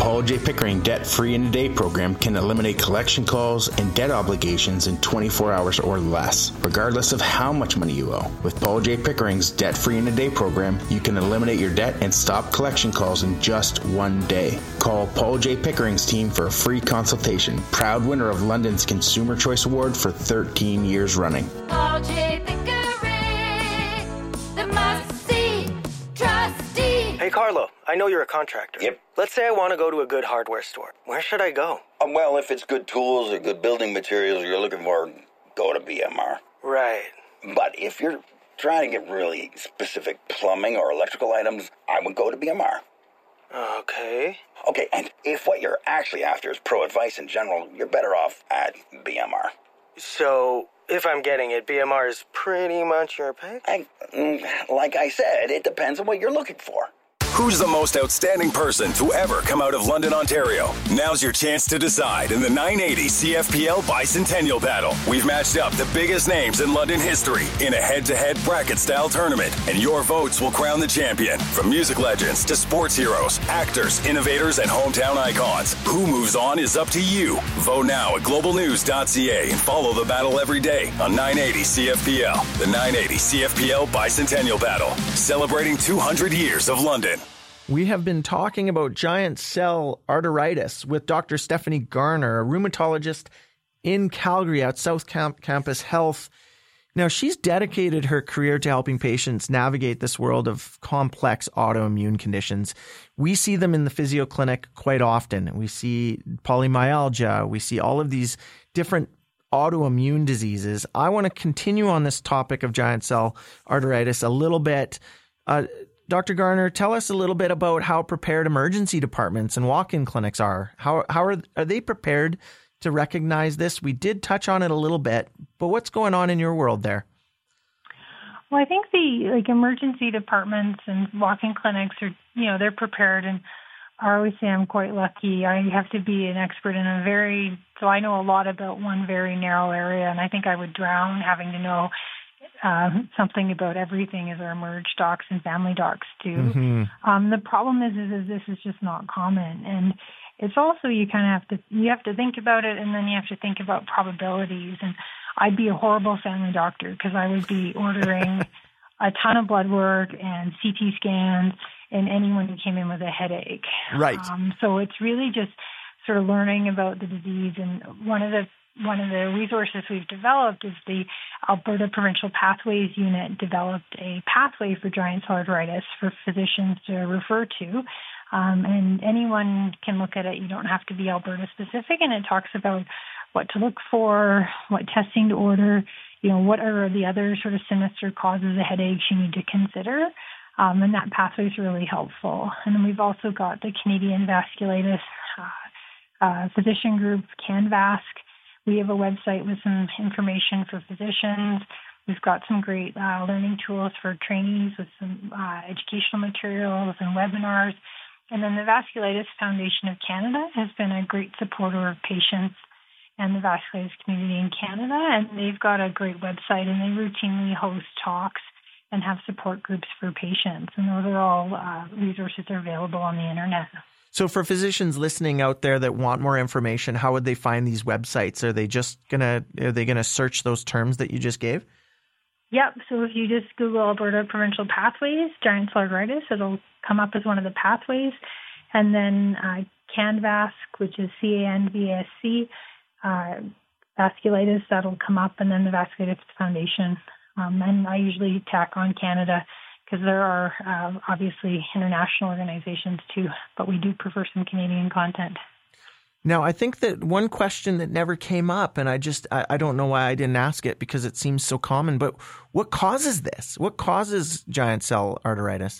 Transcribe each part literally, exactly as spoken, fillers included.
Paul J. Pickering Debt-Free in a Day program can eliminate collection calls and debt obligations in twenty-four hours or less, regardless of how much money you owe. With Paul J. Pickering's Debt-Free in a Day program, you can eliminate your debt and stop collection calls in just one day. Call Paul J. Pickering's team for a free consultation. Proud winner of London's Consumer Choice Award for thirteen years running. Paul J. Pickering, the must-see trustee. Hey, Carlo, I know you're a contractor. Yep. Let's say I want to go to a good hardware store. Where should I go? Um, well, if it's good tools or good building materials you're looking for, go to B M R. Right. But if you're trying to get really specific plumbing or electrical items, I would go to B M R. Okay. Okay, and if what you're actually after is pro advice in general, you're better off at B M R. So, if I'm getting it, B M R is pretty much your pick? I, mm, like I said, it depends on what you're looking for. Who's the most outstanding person to ever come out of London, Ontario? Now's your chance to decide in the nine eighty C F P L Bicentennial Battle. We've matched up the biggest names in London history in a head-to-head bracket-style tournament, and your votes will crown the champion. From music legends to sports heroes, actors, innovators, and hometown icons, who moves on is up to you. Vote now at global news dot c a and follow the battle every day on nine eighty C F P L. The nine eighty C F P L Bicentennial Battle, celebrating two hundred years of London. We have been talking about giant cell arteritis with Doctor Stephanie Garner, a rheumatologist in Calgary at South Camp- Campus Health. Now, she's dedicated her career to helping patients navigate this world of complex autoimmune conditions. We see them in the physio clinic quite often. We see polymyalgia. We see all of these different autoimmune diseases. I want to continue on this topic of giant cell arteritis a little bit. Uh, Doctor Garner, tell us a little bit about how prepared emergency departments and walk-in clinics are. How how are are they prepared to recognize this? We did touch on it a little bit, but what's going on in your world there? Well, I think the like emergency departments and walk-in clinics are, you know, they're prepared, and I always say I'm quite lucky. I have to be an expert in a very, so I know a lot about one very narrow area, and I think I would drown having to know Uh, something about everything as our emerge docs and family docs do. Mm-hmm. Um, the problem is, is, is this is just not common, and it's also you kind of have to you have to think about it, and then you have to think about probabilities. And I'd be a horrible family doctor because I would be ordering a ton of blood work and C T scans in anyone who came in with a headache. Right. Um, so it's really just sort of learning about the disease, and one of the One of the resources we've developed is the Alberta Provincial Pathways Unit developed a pathway for giant cell arteritis for physicians to refer to. Um, and anyone can look at it. You don't have to be Alberta specific. And it talks about what to look for, what testing to order, you know, what are the other sort of sinister causes of headaches you need to consider. Um, and that pathway is really helpful. And then we've also got the Canadian Vasculitis uh, uh, physician group, CanVasc. We have a website with some information for physicians. We've got some great uh, learning tools for trainees with some uh, educational materials and webinars. And then the Vasculitis Foundation of Canada has been a great supporter of patients and the vasculitis community in Canada. And they've got a great website, and they routinely host talks and have support groups for patients. And those are all uh, resources that are available on the internet. So for physicians listening out there that want more information, how would they find these websites? Are they just gonna are they gonna search those terms that you just gave? Yep. So if you just Google Alberta Provincial Pathways, giant cell arteritis, it'll come up as one of the pathways. And then uh, CanVasc, which is C A N V A S C, uh, vasculitis, that'll come up, and then the Vasculitis Foundation. Um, and I usually tack on Canada, because there are uh, obviously international organizations too, but we do prefer some Canadian content. Now, I think that one question that never came up, and I just, I, I don't know why I didn't ask it because it seems so common, but what causes this? What causes giant cell arteritis?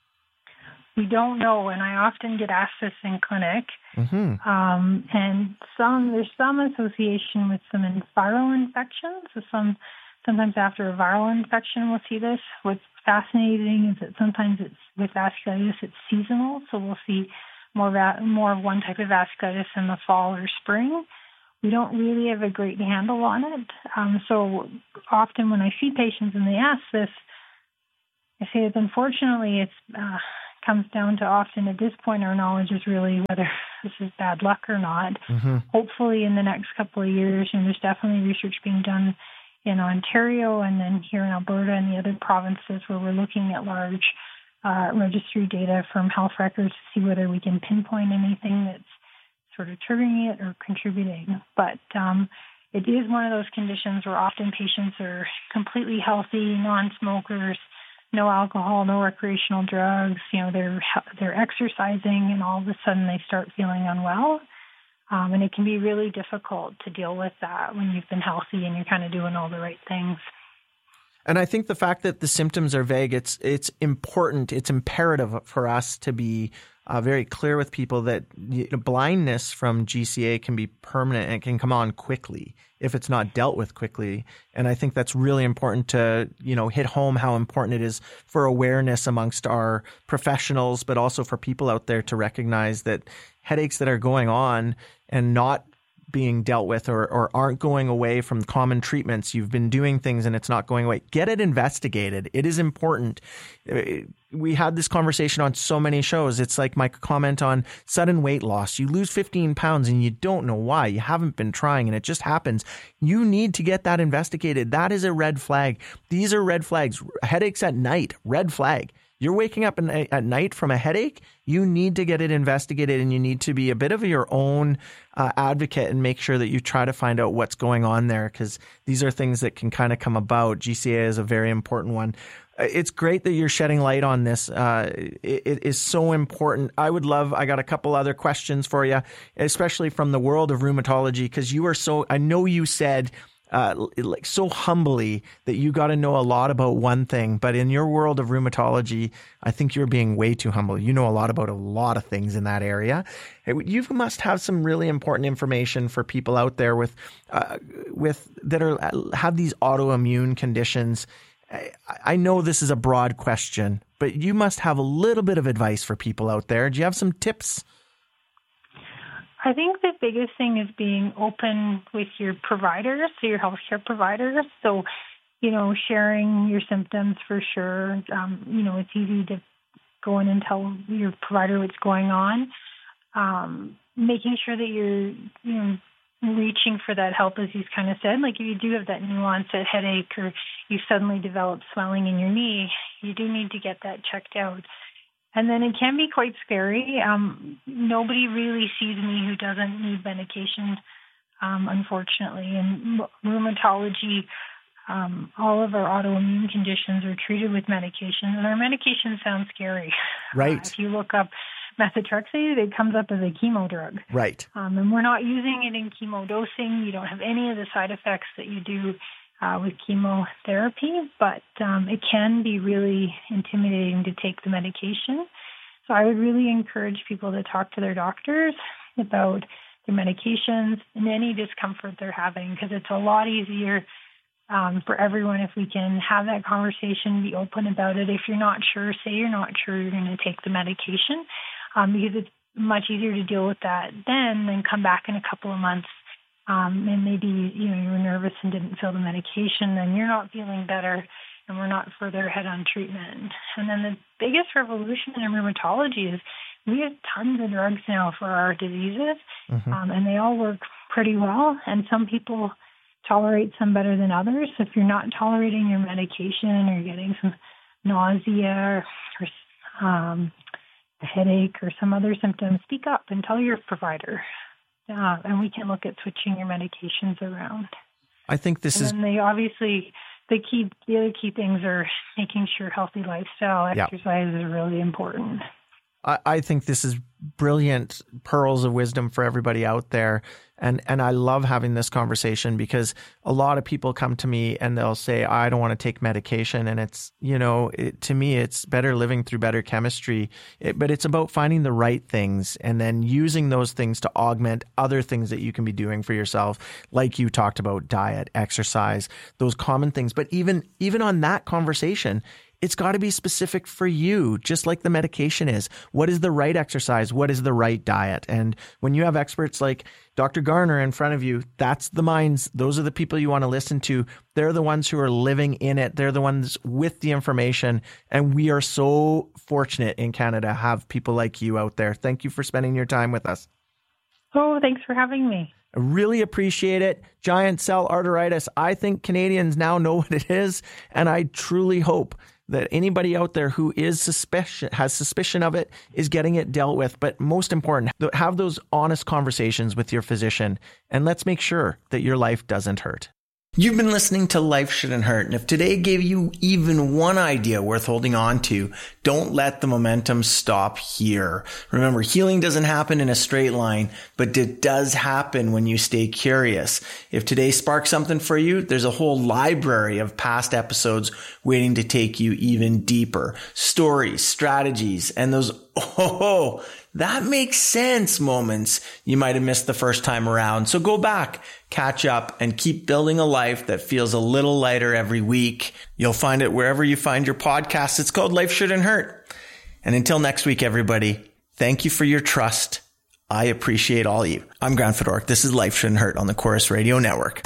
We don't know, and I often get asked this in clinic. Mm-hmm. Um, and some there's some association with some viral infections. So some sometimes after a viral infection, we'll see this. What's fascinating is that sometimes it's with vasculitis, it's seasonal. So we'll see more va- more of one type of vasculitis in the fall or spring. We don't really have a great handle on it. Um, so often when I see patients and they ask this, I say that unfortunately it's uh, comes down to often at this point our knowledge is really whether this is bad luck or not. Mm-hmm. Hopefully in the next couple of years, and there's definitely research being done in Ontario and then here in Alberta and the other provinces where we're looking at large uh, registry data from health records to see whether we can pinpoint anything that's sort of triggering it or contributing. But um, it is one of those conditions where often patients are completely healthy, non-smokers, no alcohol, no recreational drugs. You know, they're they're exercising, and all of a sudden they start feeling unwell. Um, and it can be really difficult to deal with that when you've been healthy and you're kind of doing all the right things. And I think the fact that the symptoms are vague, it's it's important, it's imperative for us to be uh, very clear with people that you know, blindness from G C A can be permanent and it can come on quickly if it's not dealt with quickly. And I think that's really important to, you know, hit home how important it is for awareness amongst our professionals, but also for people out there to recognize that headaches that are going on and not being dealt with or, or aren't going away from common treatments. You've been doing things and it's not going away. Get it investigated. It is important. We had this conversation on so many shows. It's like my comment on sudden weight loss. You lose fifteen pounds and you don't know why. You haven't been trying and it just happens. You need to get that investigated. That is a red flag. These are red flags. Headaches at night, red flag. You're waking up at night from a headache, you need to get it investigated and you need to be a bit of your own uh, advocate and make sure that you try to find out what's going on there because these are things that can kind of come about. G C A is a very important one. It's great that you're shedding light on this. Uh, it, it is so important. I would love, I got a couple other questions for you, especially from the world of rheumatology, because you are so, I know you said Uh, like so humbly that you got to know a lot about one thing, but in your world of rheumatology, I think you're being way too humble. You know a lot about a lot of things in that area. You must have some really important information for people out there with, uh, with that are have these autoimmune conditions. I, I know this is a broad question, but you must have a little bit of advice for people out there. Do you have some tips? I think the biggest thing is being open with your providers, so your healthcare providers. So, you know, sharing your symptoms for sure. Um, you know, it's easy to go in and tell your provider what's going on. Um, making sure that you're, you know, reaching for that help, as you kind of said. Like if you do have that new onset headache or you suddenly develop swelling in your knee, you do need to get that checked out. And then it can be quite scary. Um, nobody really sees me who doesn't need medication, um, unfortunately. In rheumatology, um, all of our autoimmune conditions are treated with medication, and our medication sounds scary. Right. Uh, if you look up methotrexate, it comes up as a chemo drug. Right. Um, and we're not using it in chemo dosing. You don't have any of the side effects that you do Uh, with chemotherapy, but um, it can be really intimidating to take the medication. So I would really encourage people to talk to their doctors about their medications and any discomfort they're having, because it's a lot easier um, for everyone if we can have that conversation, be open about it. If you're not sure, say you're not sure you're going to take the medication, um, because it's much easier to deal with that then than come back in a couple of months. Um, and maybe, you know, you were nervous and didn't fill the medication, then you're not feeling better and we're not further ahead on treatment. And then the biggest revolution in rheumatology is we have tons of drugs now for our diseases, mm-hmm. um, and they all work pretty well. And some people tolerate some better than others. So if you're not tolerating your medication or you're getting some nausea or um, a headache or some other symptoms, speak up and tell your provider. Uh, and we can look at switching your medications around. I think this and is... And they obviously, the key, the other key things are making sure healthy lifestyle, exercise yep. is really important. I, I think this is brilliant pearls of wisdom for everybody out there. And and I love having this conversation because a lot of people come to me and they'll say, I don't want to take medication. And it's, you know, it, to me, it's better living through better chemistry. It, but it's about finding the right things and then using those things to augment other things that you can be doing for yourself. Like you talked about diet, exercise, those common things. But even even on that conversation, it's got to be specific for you, just like the medication is. What is the right exercise? What is the right diet? And when you have experts like Doctor Garner in front of you, that's the minds. Those are the people you want to listen to. They're the ones who are living in it. They're the ones with the information. And we are so fortunate in Canada to have people like you out there. Thank you for spending your time with us. Oh, thanks for having me. I really appreciate it. Giant cell arteritis. I think Canadians now know what it is. And I truly hope that anybody out there who is suspicion, has suspicion of it is getting it dealt with. But most important, have those honest conversations with your physician, and let's make sure that your life doesn't hurt. You've been listening to Life Shouldn't Hurt, and if today gave you even one idea worth holding on to, don't let the momentum stop here. Remember, healing doesn't happen in a straight line, but it does happen when you stay curious. If today sparked something for you, there's a whole library of past episodes waiting to take you even deeper. Stories, strategies, and those, oh, that makes sense moments you might have missed the first time around. So go back, catch up, and keep building a life that feels a little lighter every week. You'll find it wherever you find your podcasts. It's called Life Shouldn't Hurt. And until next week, everybody, thank you for your trust. I appreciate all of you. I'm Grant Fedoruk. This is Life Shouldn't Hurt on the Chorus Radio Network.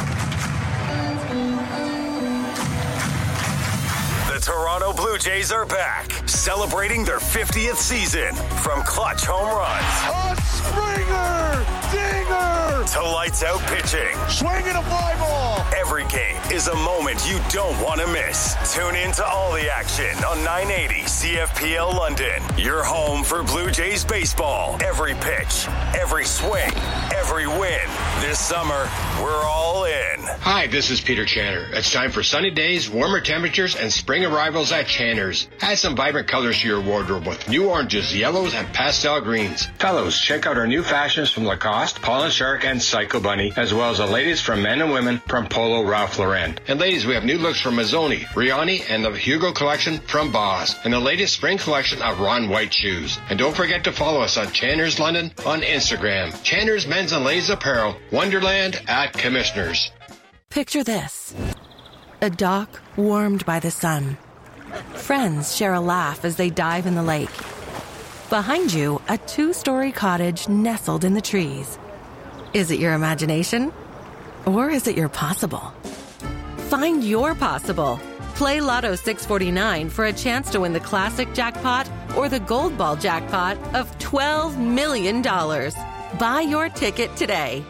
Toronto Blue Jays are back, celebrating their fiftieth season. From clutch home runs, a Springer dinger, to lights out pitching, swinging a fly ball. Every game is a moment you don't want to miss. Tune in to all the action on nine eighty C F P L London. Your home for Blue Jays baseball. Every pitch, every swing, every win. This summer, we're all in. Hi, this is Peter Channer. It's time for sunny days, warmer temperatures, and spring arrivals at Channer's. Add some vibrant colors to your wardrobe with new oranges, yellows, and pastel greens. Fellows, check out our new fashions from Lacoste, Paul and Shark, and Psycho Bunny, as well as the latest from men and women from Polo Ralph Lauren. And ladies, we have new looks from Mazzoni, Riani, and the Hugo collection from Boss, and the latest spring collection of Ron White shoes. And don't forget to follow us on Channer's London on Instagram. Channer's Men's and Ladies Apparel, Wonderland at Commissioners. Picture this. A dock warmed by the sun. Friends share a laugh as they dive in the lake. Behind you, a two-story cottage nestled in the trees. Is it your imagination? Or is it your possible? Find your possible. Play Lotto six forty-nine for a chance to win the classic jackpot or the gold ball jackpot of twelve million dollars. Buy your ticket today.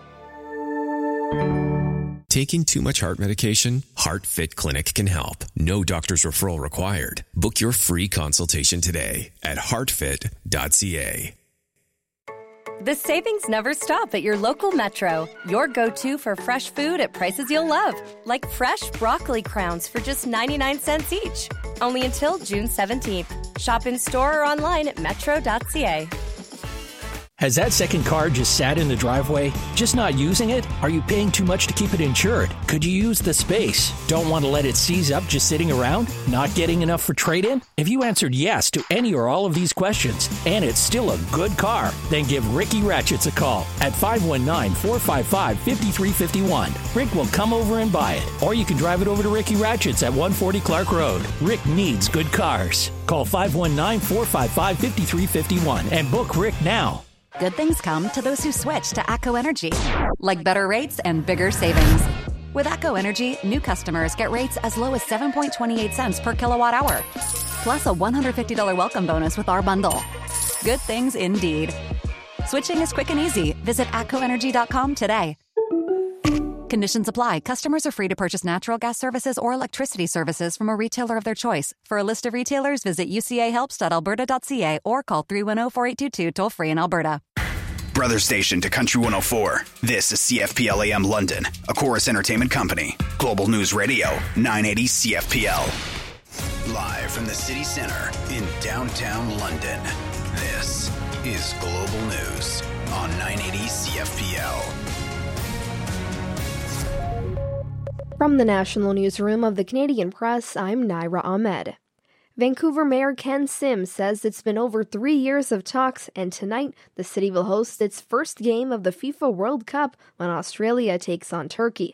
Taking too much heart medication? HeartFit Clinic can help. No doctor's referral required. Book your free consultation today at heart fit dot c a. The savings never stop at your local Metro. Your go-to for fresh food at prices you'll love. Like fresh broccoli crowns for just ninety-nine cents each. Only until June seventeenth. Shop in store or online at metro dot c a. Has that second car just sat in the driveway? Just not using it? Are you paying too much to keep it insured? Could you use the space? Don't want to let it seize up just sitting around? Not getting enough for trade-in? If you answered yes to any or all of these questions, and it's still a good car, then give Ricky Ratchets a call at five one nine, four five five, five three five one. Rick will come over and buy it. Or you can drive it over to Ricky Ratchets at one forty Clark Road. Rick needs good cars. Call five one nine, four five five, five three five one and book Rick now. Good things come to those who switch to ATCO Energy, like better rates and bigger savings. With ATCO Energy, new customers get rates as low as seven point two eight cents per kilowatt hour, plus a one hundred fifty dollars welcome bonus with our bundle. Good things indeed. Switching is quick and easy. Visit atco energy dot com today. Conditions apply. Customers are free to purchase natural gas services or electricity services from a retailer of their choice. For a list of retailers, visit u c a helps dot alberta dot c a or call three one zero, four eight two two toll free in Alberta. Brother station to Country one oh four. This is C F P L A M London, a Chorus Entertainment Company. Global News Radio, nine eighty C F P L. Live from the city center in downtown London, this is Global News on nine eighty C F P L. From the National Newsroom of the Canadian Press, I'm Naira Ahmed. Vancouver Mayor Ken Sims says it's been over three years of talks, and tonight the city will host its first game of the FIFA World Cup when Australia takes on Turkey.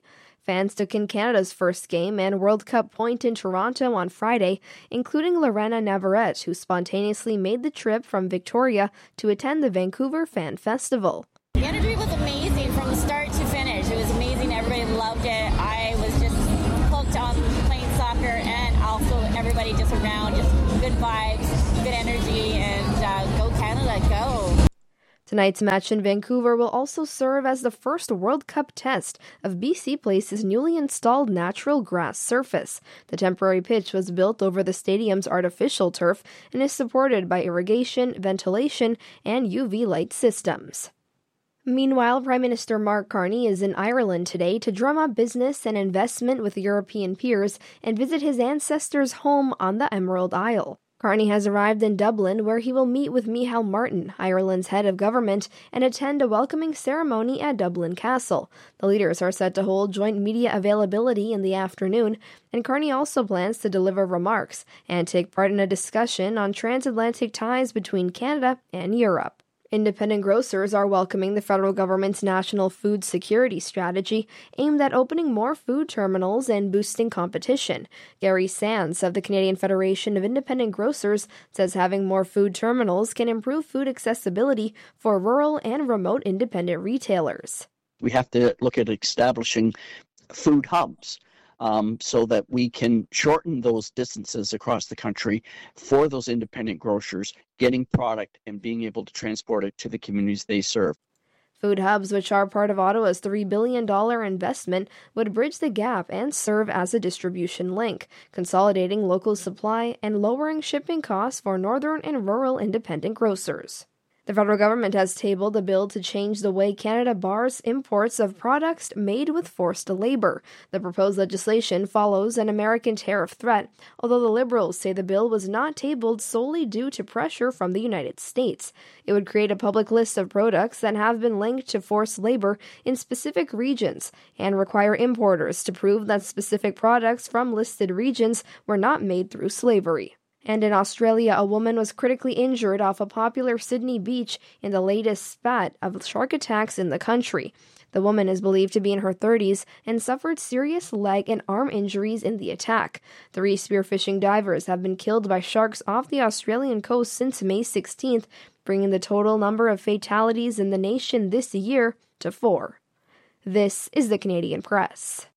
Fans took in Canada's first game and World Cup point in Toronto on Friday, including Lorena Navarrete, who spontaneously made the trip from Victoria to attend the Vancouver Fan Festival. The energy was amazing from start to finish. It was amazing. Everybody loved it. I was just hooked on playing soccer, and also everybody just around, just good vibes, good energy, and uh, go Canada, go. Tonight's match in Vancouver will also serve as the first World Cup test of B C Place's newly installed natural grass surface. The temporary pitch was built over the stadium's artificial turf and is supported by irrigation, ventilation, and U V light systems. Meanwhile, Prime Minister Mark Carney is in Ireland today to drum up business and investment with European peers and visit his ancestors' home on the Emerald Isle. Carney has arrived in Dublin, where he will meet with Micheál Martin, Ireland's head of government, and attend a welcoming ceremony at Dublin Castle. The leaders are set to hold joint media availability in the afternoon, and Carney also plans to deliver remarks and take part in a discussion on transatlantic ties between Canada and Europe. Independent grocers are welcoming the federal government's national food security strategy aimed at opening more food terminals and boosting competition. Gary Sands of the Canadian Federation of Independent Grocers says having more food terminals can improve food accessibility for rural and remote independent retailers. We have to look at establishing food hubs. Um, so that we can shorten those distances across the country for those independent grocers, getting product and being able to transport it to the communities they serve. Food hubs, which are part of Ottawa's three billion dollars investment, would bridge the gap and serve as a distribution link, consolidating local supply and lowering shipping costs for northern and rural independent grocers. The federal government has tabled a bill to change the way Canada bars imports of products made with forced labor. The proposed legislation follows an American tariff threat, although the Liberals say the bill was not tabled solely due to pressure from the United States. It would create a public list of products that have been linked to forced labor in specific regions and require importers to prove that specific products from listed regions were not made through slavery. And in Australia, a woman was critically injured off a popular Sydney beach in the latest spat of shark attacks in the country. The woman is believed to be in her thirties and suffered serious leg and arm injuries in the attack. Three spearfishing divers have been killed by sharks off the Australian coast since May sixteenth, bringing the total number of fatalities in the nation this year to four. This is the Canadian Press.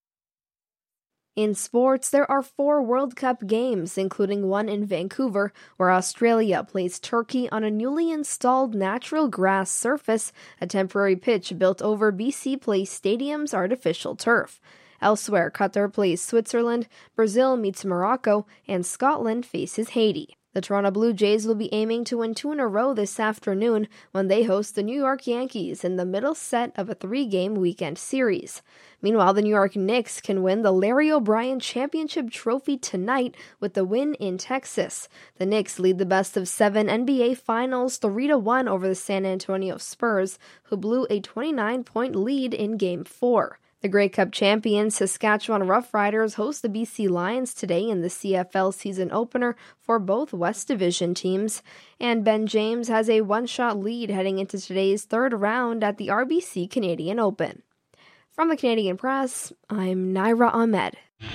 In sports, there are four World Cup games, including one in Vancouver, where Australia plays Turkey on a newly installed natural grass surface, a temporary pitch built over B C Place Stadium's artificial turf. Elsewhere, Qatar plays Switzerland, Brazil meets Morocco, and Scotland faces Haiti. The Toronto Blue Jays will be aiming to win two in a row this afternoon when they host the New York Yankees in the middle set of a three-game weekend series. Meanwhile, the New York Knicks can win the Larry O'Brien Championship Trophy tonight with the win in Texas. The Knicks lead the best of seven N B A Finals three to one over the San Antonio Spurs, who blew a twenty-nine point lead in Game four. The Grey Cup champions Saskatchewan Roughriders host the B C Lions today in the C F L season opener for both West Division teams. And Ben James has a one-shot lead heading into today's third round at the R B C Canadian Open. From the Canadian Press, I'm Naira Ahmed.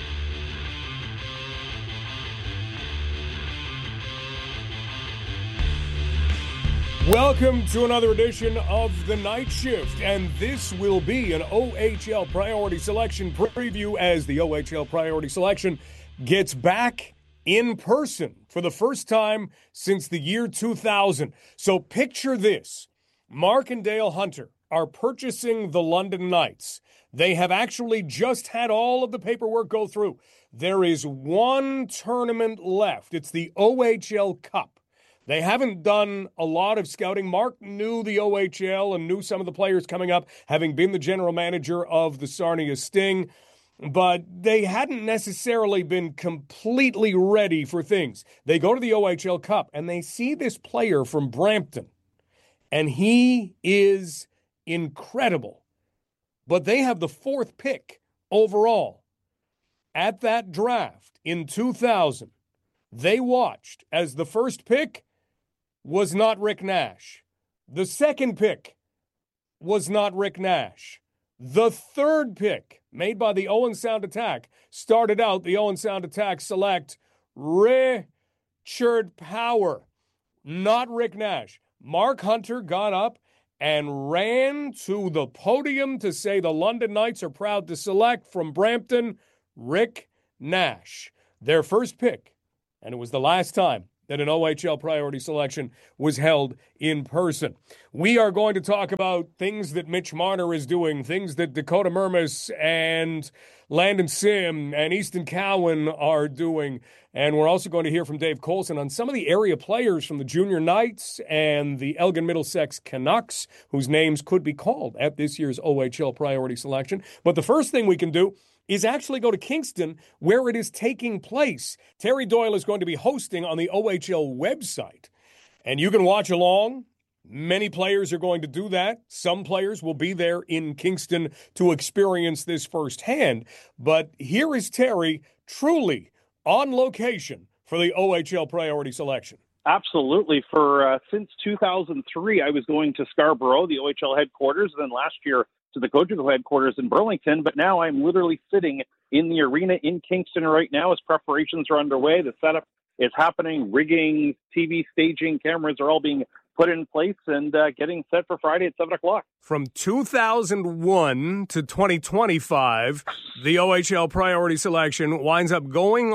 Welcome to another edition of The Night Shift, and this will be an O H L Priority Selection preview as the O H L Priority Selection gets back in person for the first time since the year two thousand. So picture this. Mark and Dale Hunter are purchasing the London Knights. They have actually just had all of the paperwork go through. There is one tournament left. It's the O H L Cup. They haven't done a lot of scouting. Mark knew the O H L and knew some of the players coming up, having been the general manager of the Sarnia Sting, but they hadn't necessarily been completely ready for things. They go to the O H L Cup, and they see this player from Brampton, and he is incredible. But they have the fourth pick overall. At that draft in two thousand, they watched as the first pick was not Rick Nash. The second pick was not Rick Nash. The third pick made by the Owen Sound Attack started out the Owen Sound Attack select Richard Power, not Rick Nash. Mark Hunter got up and ran to the podium to say the London Knights are proud to select from Brampton, Rick Nash. Their first pick, and it was the last time that an O H L priority selection was held in person. We are going to talk about things that Mitch Marner is doing, things that Dakota Mermis and Landon Sim and Easton Cowan are doing. And we're also going to hear from Dave Colson on some of the area players from the Junior Knights and the Elgin Middlesex Canucks, whose names could be called at this year's O H L priority selection. But the first thing we can do is actually go to Kingston, where it is taking place. Terry Doyle is going to be hosting on the O H L website, and you can watch along. Many players are going to do that. Some players will be there in Kingston to experience this firsthand. But here is Terry, truly on location for the O H L priority selection. Absolutely. For uh, since two thousand three, I was going to Scarborough, the O H L headquarters, and then last year to the Cogeco headquarters in Burlington. But now I'm literally sitting in the arena in Kingston right now as preparations are underway. The setup is happening. Rigging, T V staging, cameras are all being put in place and uh, getting set for Friday at seven o'clock. From two thousand one to twenty twenty-five, the O H L priority selection winds up going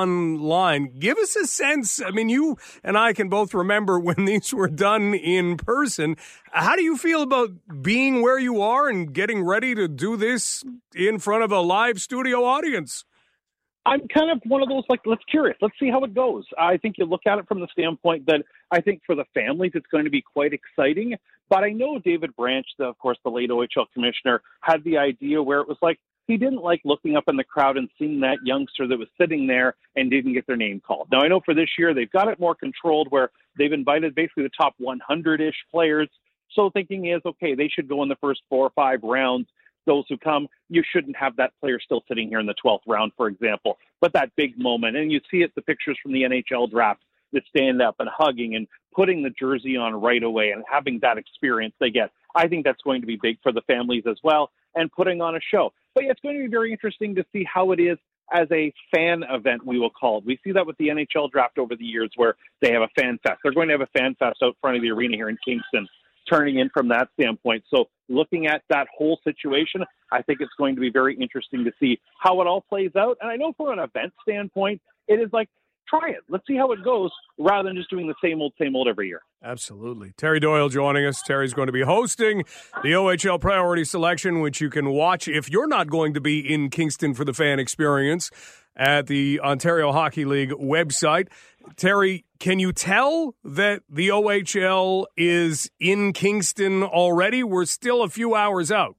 online. Give us a sense. I mean, you and I can both remember when these were done in person. How do you feel about being where you are and getting ready to do this in front of a live studio audience? I'm kind of one of those, like, let's curious. Let's see how it goes. I think you look at it from the standpoint that I think for the families it's going to be quite exciting. But I know David Branch, the, of course, the late O H L commissioner, had the idea where it was like he didn't like looking up in the crowd and seeing that youngster that was sitting there and didn't get their name called. Now, I know for this year they've got it more controlled where they've invited basically the top one hundred-ish players. So thinking is, okay, they should go in the first four or five rounds. Those who come, you shouldn't have that player still sitting here in the twelfth round, for example. But that big moment, and you see it, the pictures from the N H L draft that stand up and hugging and putting the jersey on right away and having that experience they get. I think that's going to be big for the families as well and putting on a show. But yeah, it's going to be very interesting to see how it is as a fan event, we will call it. We see that with the N H L draft over the years where they have a fan fest. They're going to have a fan fest out front of the arena here in Kingston, turning in from that standpoint. So looking at that whole situation, I think it's going to be very interesting to see how it all plays out. And I know from an event standpoint, it is like, try it. Let's see how it goes rather than just doing the same old, same old every year. Absolutely. Terry Doyle joining us. Terry's going to be hosting the O H L priority selection, which you can watch if you're not going to be in Kingston for the fan experience at the Ontario Hockey League website. Terry, can you tell that the O H L is in Kingston already? We're still a few hours out.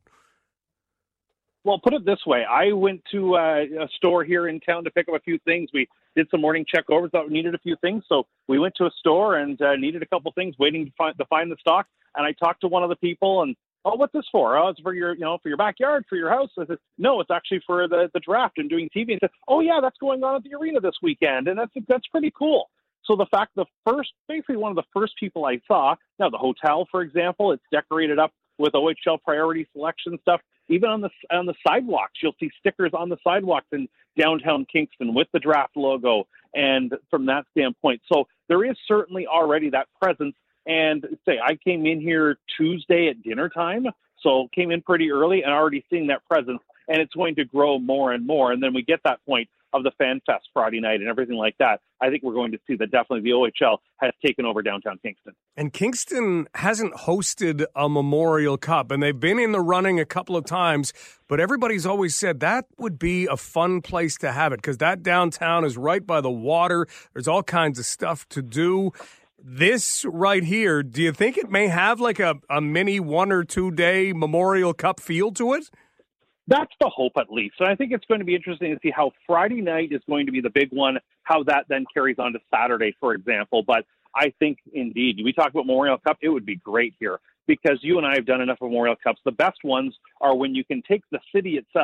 Well, put it this way. I went to uh, a store here in town to pick up a few things. We did some morning checkovers, thought we needed a few things. So we went to a store and uh, needed a couple things, waiting to find, to find the stock. And I talked to one of the people and, oh, what's this for? Oh, it's for your, you know, for your backyard, for your house. I said, no, it's actually for the, the draft and doing T V. And said, oh yeah, that's going on at the arena this weekend. And that's, that's pretty cool. So the fact, the first, basically one of the first people I saw, now the hotel, for example, it's decorated up with O H L priority selection stuff. Even on the on the sidewalks, you'll see stickers on the sidewalks in downtown Kingston with the draft logo. And from that standpoint, so there is certainly already that presence. And say I came in here Tuesday at dinner time, so came in pretty early and already seeing that presence. And it's going to grow more and more. And then we get that point of the Fan Fest Friday night and everything like that. I think we're going to see that definitely the O H L has taken over downtown Kingston. And Kingston hasn't hosted a Memorial Cup, and they've been in the running a couple of times, but everybody's always said that would be a fun place to have it because that downtown is right by the water. There's all kinds of stuff to do. This right here, do you think it may have like a, a mini one or two day Memorial Cup feel to it? That's the hope, at least. And I think it's going to be interesting to see how Friday night is going to be the big one, how that then carries on to Saturday, for example. But I think, indeed, we talk about Memorial Cup, it would be great here because you and I have done enough Memorial Cups. The best ones are when you can take the city itself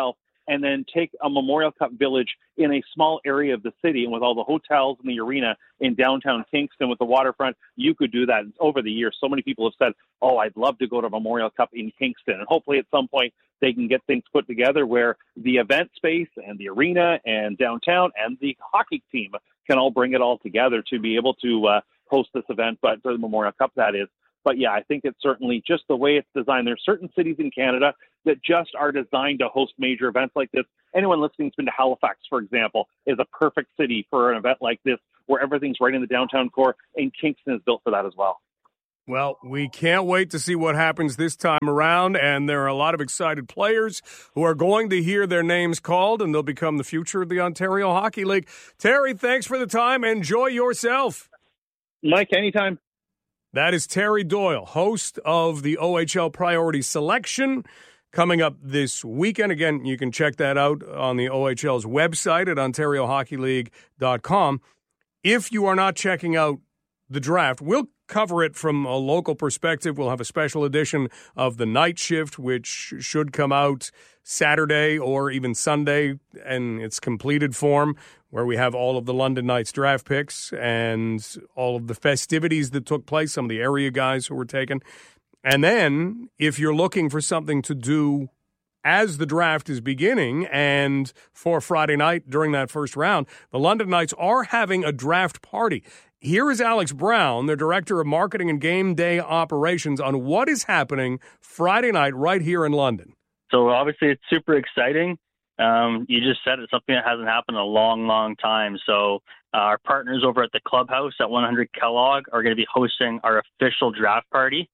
and then take a Memorial Cup village in a small area of the city. And with all the hotels and the arena in downtown Kingston with the waterfront, you could do that. Over the years, so many people have said, oh, I'd love to go to Memorial Cup in Kingston. And hopefully at some point they can get things put together where the event space and the arena and downtown and the hockey team can all bring it all together to be able to uh, host this event, but for the Memorial Cup, that is. But yeah, I think it's certainly just the way it's designed. There's certain cities in Canada that just are designed to host major events like this. Anyone listening who's been to Halifax, for example, is a perfect city for an event like this where everything's right in the downtown core, and Kingston is built for that as well. Well, we can't wait to see what happens this time around, and there are a lot of excited players who are going to hear their names called, and they'll become the future of the Ontario Hockey League. Terry, thanks for the time. Enjoy yourself. Mike, anytime. That is Terry Doyle, host of the O H L Priority Selection, coming up this weekend. Again, you can check that out on the O H L's website at ontario hockey league dot com. If you are not checking out the draft, we'll cover it from a local perspective. We'll have a special edition of The Night Shift, which should come out Saturday or even Sunday in its completed form, where we have all of the London Knights draft picks and all of the festivities that took place, some of the area guys who were taken. And then if you're looking for something to do as the draft is beginning and for Friday night during that first round, the London Knights are having a draft party. Here is Alex Brown, the Director of Marketing and Game Day Operations, on what is happening Friday night right here in London. So obviously it's super exciting. Um, you just said it's something that hasn't happened in a long, long time. So uh, our partners over at the clubhouse at one hundred Kellogg are going to be hosting our official draft party.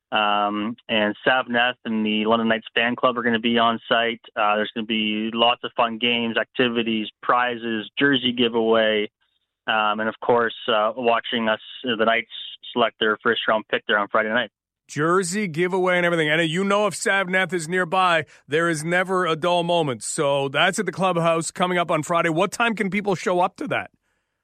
Um, and Savneth and the London Knights fan club are going to be on site. Uh, there's going to be lots of fun games, activities, prizes, jersey giveaway. Um, and, of course, uh, watching us, uh, the Knights select their first-round pick there on Friday night. Jersey giveaway and everything. And you know if Savneth is nearby, there is never a dull moment. So that's at the clubhouse coming up on Friday. What time can people show up to that?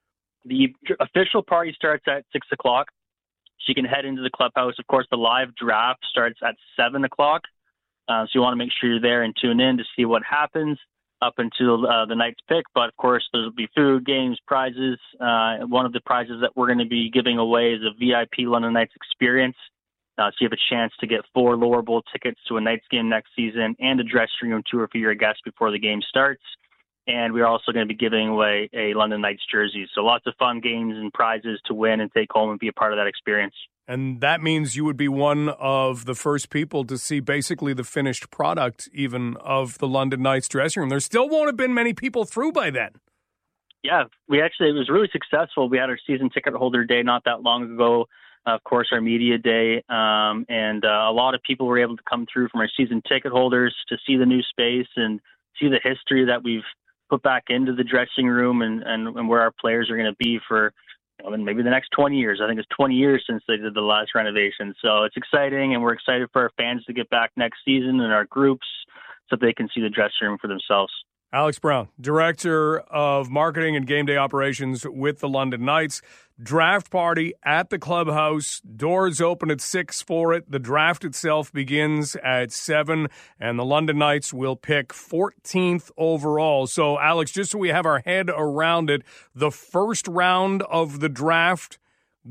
The official party starts at six o'clock. So you can head into the clubhouse. Of course, the live draft starts at seven o'clock. Uh, so you want to make sure you're there and tune in to see what happens up until uh, the Knights pick. But, of course, there'll be food, games, prizes. Uh, one of the prizes that we're going to be giving away is a V I P London Knights experience. Uh, so you have a chance to get four lower bowl tickets to a Knights game next season and a dressing room tour for your guests before the game starts. And we're also going to be giving away a London Knights jersey. So lots of fun games and prizes to win and take home and be a part of that experience. And that means you would be one of the first people to see basically the finished product even of the London Knights dressing room. There still won't have been many people through by then. Yeah, we actually, it was really successful. We had our season ticket holder day not that long ago. Uh, of course, our media day. Um, and uh, a lot of people were able to come through from our season ticket holders to see the new space and see the history that we've put back into the dressing room and, and, and where our players are going to be for you know, maybe the next twenty years. I think it's twenty years since they did the last renovation. So it's exciting, and we're excited for our fans to get back next season and our groups so they can see the dressing room for themselves. Alex Brown, Director of Marketing and Game Day Operations with the London Knights. Draft party at the clubhouse. Doors open at six for it. The draft itself begins at seven, and the London Knights will pick fourteenth overall. So, Alex, just so we have our head around it, the first round of the draft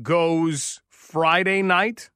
goes Friday night?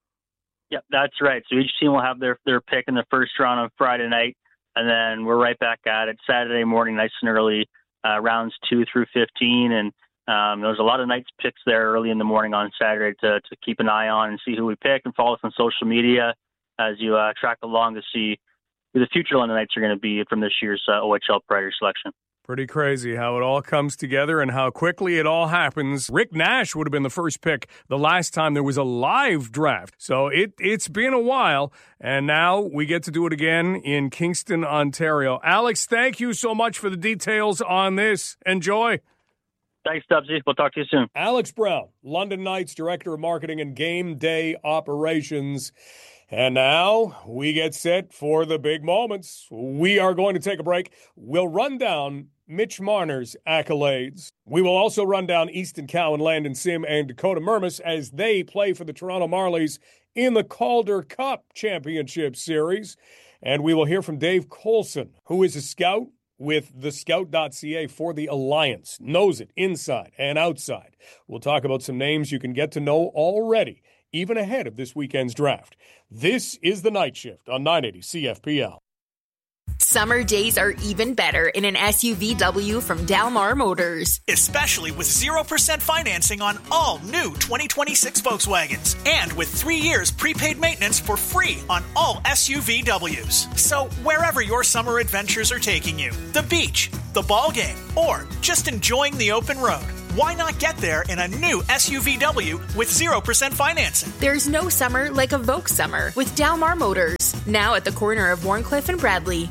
Yep, that's right. So each team will have their, their pick in the first round on Friday night. And then we're right back at it Saturday morning, nice and early, uh, rounds two through fifteen. And um, there's a lot of Knights picks there early in the morning on Saturday to, to keep an eye on and see who we pick, and follow us on social media as you uh, track along to see who the future London Knights are going to be from this year's uh, O H L Priority Selection. Pretty crazy how it all comes together and how quickly it all happens. Rick Nash would have been the first pick the last time there was a live draft. So it, it's been a while, and now we get to do it again in Kingston, Ontario. Alex, thank you so much for the details on this. Enjoy. Thanks, Stubbsy. We'll talk to you soon. Alex Brown, London Knights Director of Marketing and Game Day Operations. And now we get set for the big moments. We are going to take a break. We'll run down Mitch Marner's accolades. We will also run down Easton Cowan, Landon Sim, and Dakota Mermis as they play for the Toronto Marlies in the Calder Cup Championship Series. And we will hear from Dave Colson, who is a scout with the scout dot c a for the Alliance. Knows it inside and outside. We'll talk about some names you can get to know already, even ahead of this weekend's draft. This is The Night Shift on nine eighty C F P L. Summer days are even better in an S U V W from Dalmar Motors. Especially with zero percent financing on all new twenty twenty-six Volkswagens. And with three years prepaid maintenance for free on all S U V Ws. So wherever your summer adventures are taking you, the beach, the ball game, or just enjoying the open road, why not get there in a new S U V W with zero percent financing? There's no summer like a Volks summer with Dalmar Motors. Now at the corner of Warncliffe and Bradley.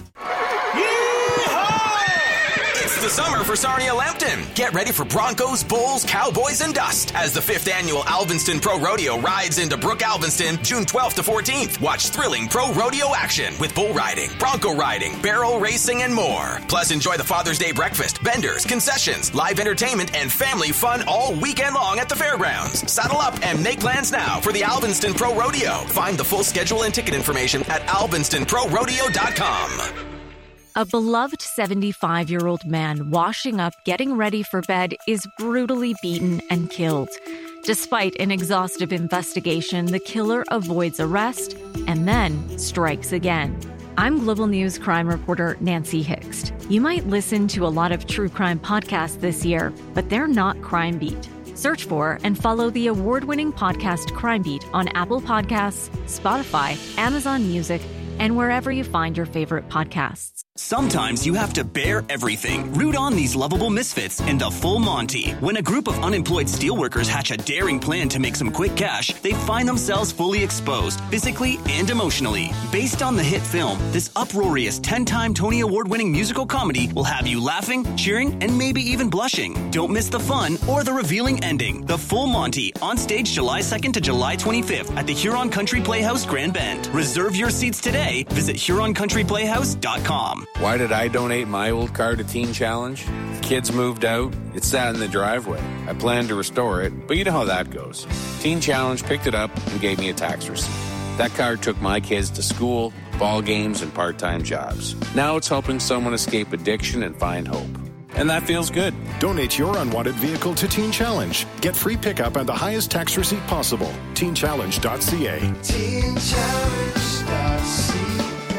It's the summer for Sarnia Lambton. Get ready for Broncos, Bulls, Cowboys, and Dust as the fifth annual Alvinston Pro Rodeo rides into Brook Alvinston June twelfth to fourteenth. Watch thrilling pro rodeo action with bull riding, bronco riding, barrel racing, and more. Plus, enjoy the Father's Day breakfast, vendors, concessions, live entertainment, and family fun all weekend long at the fairgrounds. Saddle up and make plans now for the Alvinston Pro Rodeo. Find the full schedule and ticket information at alvinston pro rodeo dot com. A beloved seventy-five-year-old man washing up, getting ready for bed, is brutally beaten and killed. Despite an exhaustive investigation, the killer avoids arrest and then strikes again. I'm Global News crime reporter Nancy Hixt. You might listen to a lot of true crime podcasts this year, but they're not Crime Beat. Search for and follow the award-winning podcast Crime Beat on Apple Podcasts, Spotify, Amazon Music, and wherever you find your favorite podcasts. Sometimes you have to bear everything. Root on these lovable misfits in the Full Monty. When a group of unemployed steelworkers hatch a daring plan to make some quick cash, they find themselves fully exposed, physically and emotionally. Based on the hit film, this uproarious ten-time Tony Award-winning musical comedy will have you laughing, cheering, and maybe even blushing. Don't miss the fun or the revealing ending. The Full Monty, on stage July second to July twenty-fifth at the Huron Country Playhouse Grand Bend. Reserve your seats today. Visit huron country playhouse dot com. Why did I donate my old car to Teen Challenge? The kids moved out. It sat in the driveway. I planned to restore it, but you know how that goes. Teen Challenge picked it up and gave me a tax receipt. That car took my kids to school, ball games, and part-time jobs. Now it's helping someone escape addiction and find hope. And that feels good. Donate your unwanted vehicle to Teen Challenge. Get free pickup and the highest tax receipt possible. teen challenge dot c a. teen challenge dot c a.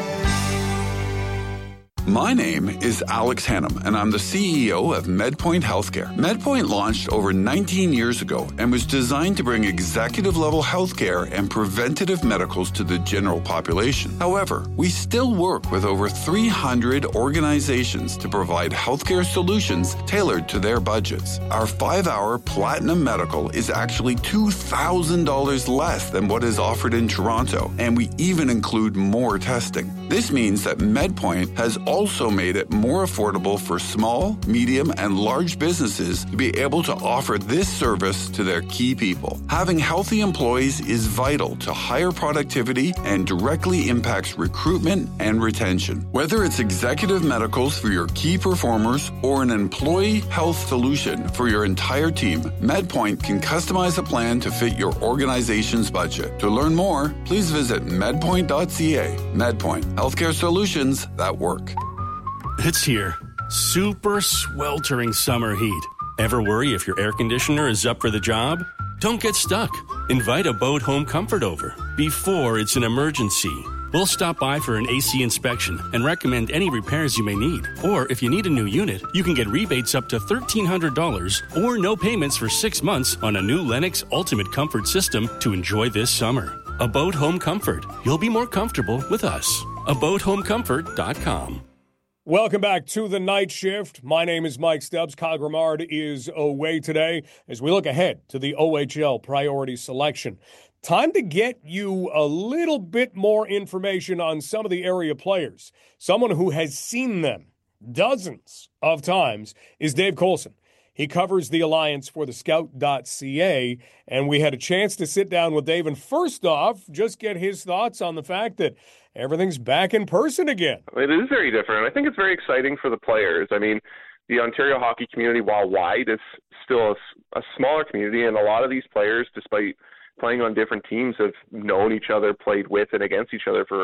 My name is Alex Hannum, and I'm the C E O of MedPoint Healthcare. MedPoint launched over nineteen years ago and was designed to bring executive-level healthcare and preventative medicals to the general population. However, we still work with over three hundred organizations to provide healthcare solutions tailored to their budgets. Our five-hour Platinum Medical is actually two thousand dollars less than what is offered in Toronto, and we even include more testing. This means that MedPoint has also made it more affordable for small, medium, and large businesses to be able to offer this service to their key people. Having healthy employees is vital to higher productivity and directly impacts recruitment and retention. Whether it's executive medicals for your key performers or an employee health solution for your entire team, MedPoint can customize a plan to fit your organization's budget. To learn more, please visit medpoint dot c a. MedPoint, healthcare solutions that work. It's here. Super sweltering summer heat. Ever worry if your air conditioner is up for the job? Don't get stuck. Invite Abode Home Comfort over before it's an emergency. We'll stop by for an A C inspection and recommend any repairs you may need. Or if you need a new unit, you can get rebates up to thirteen hundred dollars or no payments for six months on a new Lennox Ultimate Comfort system to enjoy this summer. Abode Home Comfort. You'll be more comfortable with us. abode home comfort dot com. Welcome back to the Night Shift. My name is Mike Stubbs. Kyle Grimard is away today as we look ahead to the O H L priority selection. Time to get you a little bit more information on some of the area players. Someone who has seen them dozens of times is Dave Colson. He covers the Alliance for the scout dot c a, and we had a chance to sit down with Dave and first off, just get his thoughts on the fact that everything's back in person again. It is very different. I think it's very exciting for the players. I mean, the Ontario hockey community, while wide, is still a, a smaller community, and a lot of these players, despite playing on different teams, have known each other, played with and against each other for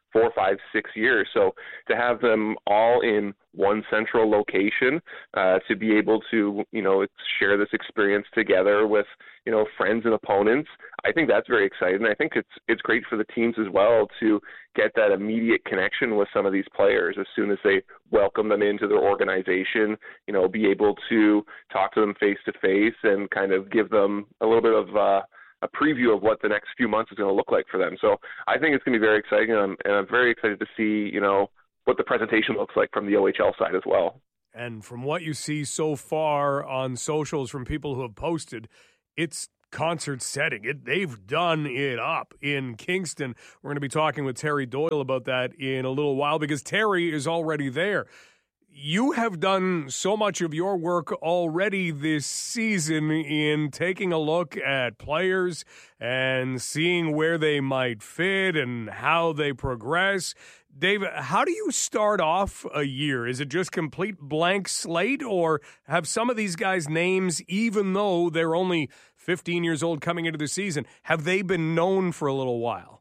four, five, six years. So to have them all in one central location, uh, to be able to, you know, share this experience together with, you know, friends and opponents, I think that's very exciting. I think it's it's great for the teams as well to get that immediate connection with some of these players as soon as they welcome them into their organization, you know, be able to talk to them face to face and kind of give them a little bit of uh, a preview of what the next few months is going to look like for them. So I think it's going to be very exciting, and I'm, and I'm very excited to see, you know, what the presentation looks like from the O H L side as well. And from what you see so far on socials from people who have posted, it's concert setting. It, they've done it up in Kingston. We're going to be talking with Terry Doyle about that in a little while because Terry is already there. You have done so much of your work already this season in taking a look at players and seeing where they might fit and how they progress. Dave, how do you start off a year? Is it just complete blank slate, or have some of these guys' names, even though they're only fifteen years old coming into the season, have they been known for a little while?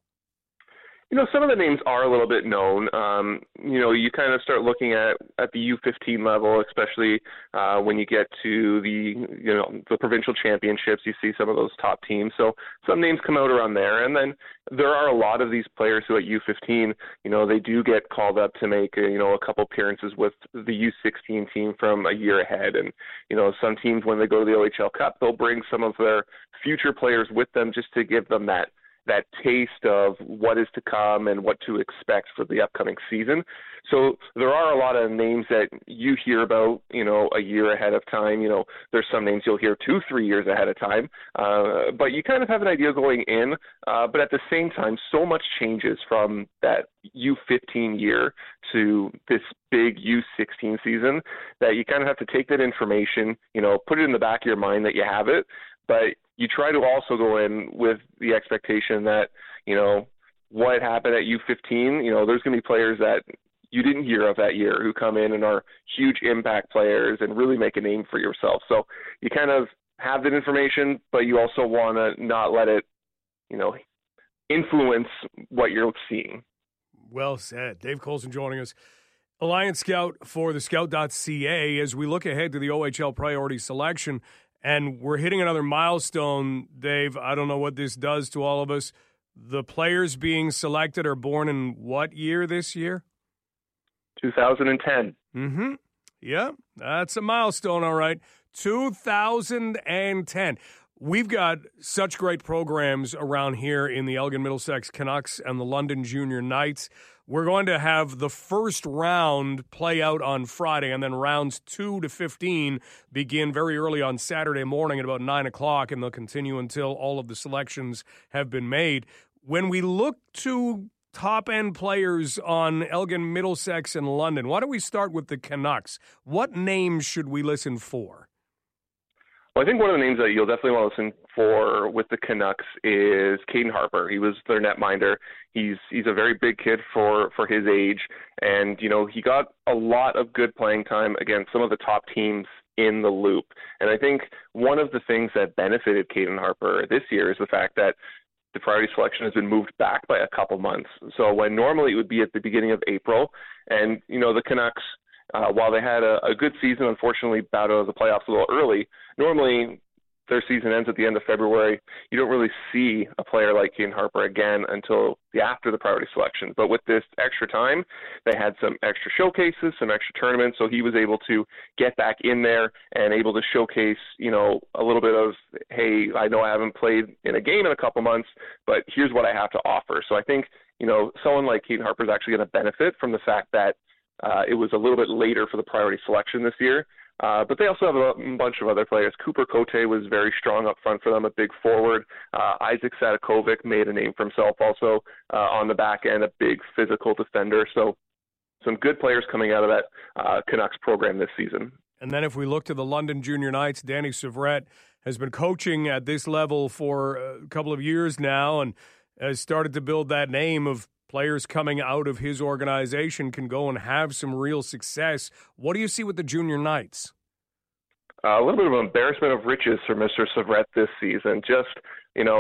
You know, some of the names are a little bit known. Um, you know, you kind of start looking at, at the U fifteen level, especially uh, when you get to the, you know, the provincial championships. You see some of those top teams. So some names come out around there. And then there are a lot of these players who at U fifteen, you know, they do get called up to make, you know, a couple appearances with the U sixteen team from a year ahead. And, you know, some teams, when they go to the O H L Cup, they'll bring some of their future players with them just to give them that that taste of what is to come and what to expect for the upcoming season. So there are a lot of names that you hear about, you know, a year ahead of time. You know, there's some names you'll hear two, three years ahead of time. Uh, but you kind of have an idea going in. Uh, but at the same time, so much changes from that U fifteen year to this big U sixteen season that you kind of have to take that information, you know, put it in the back of your mind that you have it. But you try to also go in with the expectation that, you know, what happened at U fifteen, you know, there's going to be players that you didn't hear of that year who come in and are huge impact players and really make a name for yourself. So you kind of have that information, but you also want to not let it, you know, influence what you're seeing. Well said. Dave Colson joining us, Alliance Scout for the scout dot c a, as we look ahead to the O H L priority selection. And we're hitting another milestone, Dave. I don't know what this does to all of us. The players being selected are born in what year this year? two thousand ten. Mm-hmm. Yeah, that's a milestone, all right. two thousand ten. We've got such great programs around here in the Elgin Middlesex Canucks and the London Junior Knights. We're going to have the first round play out on Friday, and then rounds two to fifteen begin very early on Saturday morning at about nine o'clock, and they'll continue until all of the selections have been made. When we look to top-end players on Elgin, Middlesex, and London, why don't we start with the Canucks? What names should we listen for? Well, I think one of the names that you'll definitely want to listen for with the Canucks is Caden Harper. He was their netminder. He's he's a very big kid for, for his age, and you know he got a lot of good playing time against some of the top teams in the loop. And I think one of the things that benefited Caden Harper this year is the fact that the priority selection has been moved back by a couple months. So when normally it would be at the beginning of April, and you know the Canucks, Uh, while they had a, a good season, unfortunately bowed out of the playoffs a little early. Normally, their season ends at the end of February. You don't really see a player like Caden Harper again until the after the priority selection. But with this extra time, they had some extra showcases, some extra tournaments, so he was able to get back in there and able to showcase, you know, a little bit of, hey, I know I haven't played in a game in a couple months, but here's what I have to offer. So I think, you know, someone like Caden Harper is actually going to benefit from the fact that Uh, it was a little bit later for the priority selection this year. Uh, but they also have a bunch of other players. Cooper Cote was very strong up front for them, a big forward. Uh, Isaac Sadakovic made a name for himself also uh, on the back end, a big physical defender. So some good players coming out of that uh, Canucks program this season. And then if we look to the London Junior Knights, Danny Syvret has been coaching at this level for a couple of years now and has started to build that name of players coming out of his organization can go and have some real success. What do you see with the Junior Knights? Uh, a little bit of embarrassment of riches for Mister Syvret this season. Just, you know,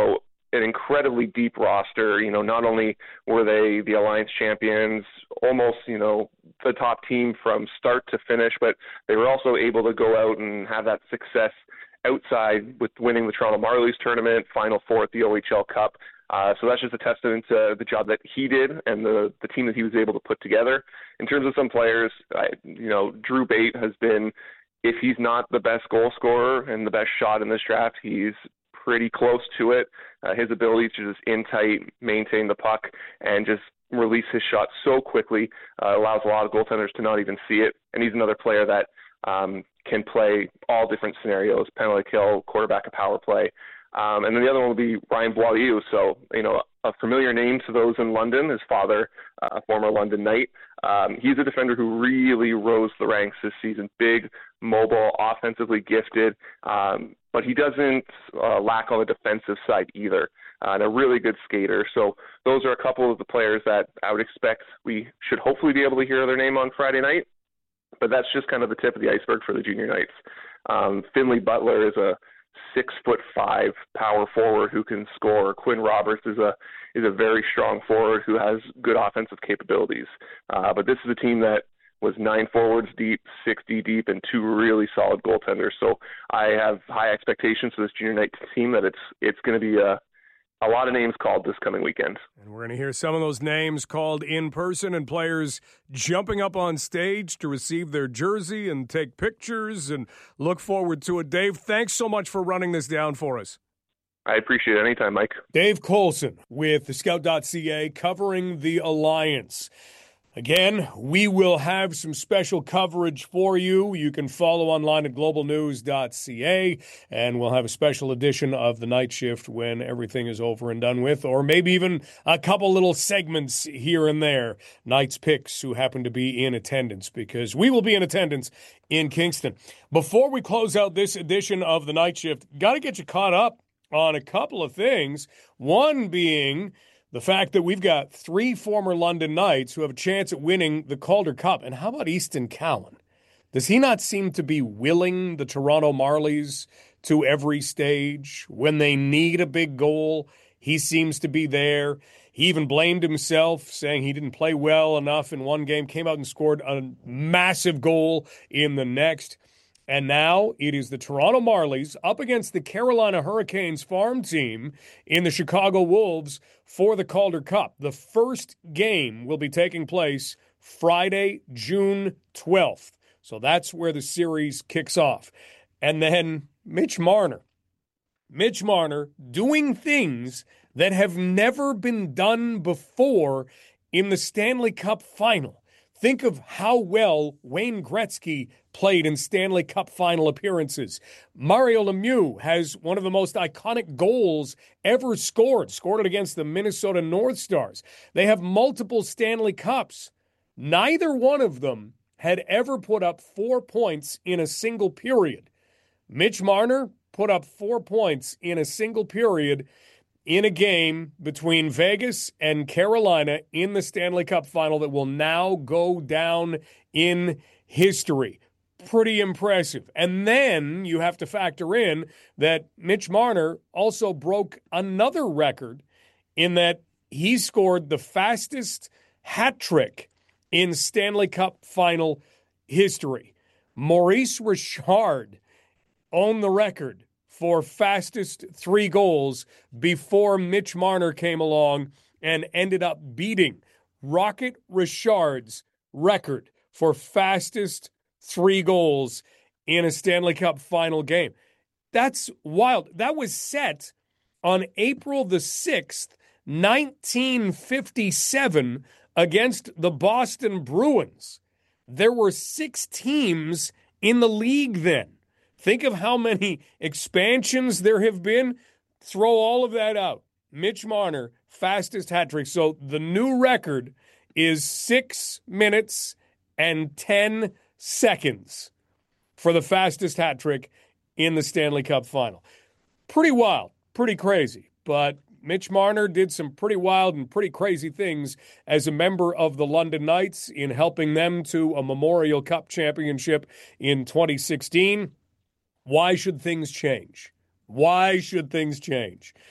an incredibly deep roster. You know, not only were they the Alliance champions, almost, you know, the top team from start to finish, but they were also able to go out and have that success outside with winning the Toronto Marlies tournament, Final Four at the O H L Cup. Uh, so that's just a testament to the job that he did and the, the team that he was able to put together. In terms of some players, I, you know, Drew Bate has been, if he's not the best goal scorer and the best shot in this draft, he's pretty close to it. Uh, his ability to just in tight, maintain the puck, and just release his shot so quickly uh, allows a lot of goaltenders to not even see it. And he's another player that um, can play all different scenarios, penalty kill, quarterback, a power play. Um, and then the other one will be Ryan Boileau. So, you know, a familiar name to those in London. His father, uh, a former London Knight. Um, he's a defender who really rose the ranks this season. Big, mobile, offensively gifted, um, but he doesn't uh, lack on the defensive side either. Uh, and a really good skater. So those are a couple of the players that I would expect we should hopefully be able to hear their name on Friday night. But that's just kind of the tip of the iceberg for the Junior Knights. Um, Finley Butler is a six foot five power forward who can score. Quinn Roberts is a is a very strong forward who has good offensive capabilities. Uh, but this is a team that was nine forwards deep, sixty deep, and two really solid goaltenders. So I have high expectations for this Junior Knights team that it's it's going to be a a lot of names called this coming weekend. And we're going to hear some of those names called in person and players jumping up on stage to receive their jersey and take pictures and look forward to it. Dave, thanks so much for running this down for us. I appreciate it anytime, Mike. Dave Colson with the Scout dot C A covering the Alliance. Again, we will have some special coverage for you. You can follow online at global news dot c a, and we'll have a special edition of The Night Shift when everything is over and done with, or maybe even a couple little segments here and there. Knights picks who happen to be in attendance, because we will be in attendance in Kingston. Before we close out this edition of The Night Shift, got to get you caught up on a couple of things. One being the fact that we've got three former London Knights who have a chance at winning the Calder Cup. And how about Easton Cowan? Does he not seem to be willing the Toronto Marlies to every stage? When they need a big goal, he seems to be there. He even blamed himself, saying he didn't play well enough in one game, came out and scored a massive goal in the next. And now it is the Toronto Marlies up against the Carolina Hurricanes farm team in the Chicago Wolves for the Calder Cup. The first game will be taking place Friday, June twelfth. So that's where the series kicks off. And then Mitch Marner. Mitch Marner doing things that have never been done before in the Stanley Cup final. Think of how well Wayne Gretzky played in Stanley Cup final appearances. Mario Lemieux has one of the most iconic goals ever scored, scored it against the Minnesota North Stars. They have multiple Stanley Cups. Neither one of them had ever put up four points in a single period. Mitch Marner put up four points in a single period in a game between Vegas and Carolina in the Stanley Cup final that will now go down in history. Pretty impressive. And then you have to factor in that Mitch Marner also broke another record in that he scored the fastest hat trick in Stanley Cup final history. Maurice Richard owned the record for fastest three goals before Mitch Marner came along and ended up beating Rocket Richard's record for fastest three goals in a Stanley Cup final game. That's wild. That was set on April the sixth, nineteen fifty-seven against the Boston Bruins. There were six teams in the league then. Think of how many expansions there have been. Throw all of that out. Mitch Marner, fastest hat trick. So the new record is six minutes and ten seconds for the fastest hat trick in the Stanley Cup final. Pretty wild, pretty crazy. But Mitch Marner did some pretty wild and pretty crazy things as a member of the London Knights in helping them to a Memorial Cup championship in twenty sixteen. Why should things change? Why should things change?